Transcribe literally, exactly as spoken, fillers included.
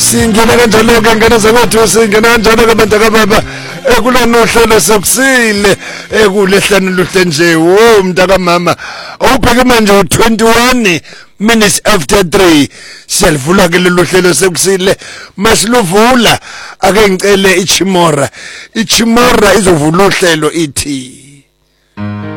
Singena kanjalo ke ngena zakwethu singena kanjalo ke bantu kababa ekulona uhlelo sokusile ekulehlane luhle nje wo mntaka mama awubheke manje u twenty-one minutes after three siyalivula ke lelo hlelo sokusile masiluvula ake ngicele ichimora ichimora izovula uhlelo ithi